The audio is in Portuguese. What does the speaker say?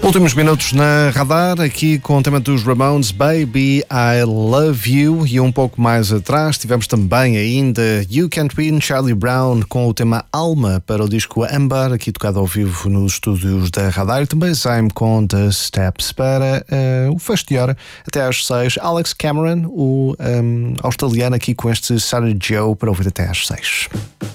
Últimos minutos na Radar, aqui com o tema dos Ramones, Baby I Love You, e um pouco mais atrás tivemos também ainda You Can't Win, Charlie Brown, com o tema Alma para o disco Amber, aqui tocado ao vivo nos estúdios da Radar, e também Zayn com The Steps para o fecho de hora até às 6. Alex Cameron, o australiano, aqui com este Sarah Joe para ouvir até às 6.